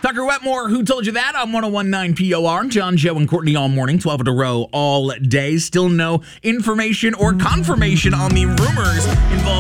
Tucker Wetmore, who told you that on 101.9 POR. John, Joe, and Courtney all morning, 12 in a row all day. Still no information or confirmation on the rumors involving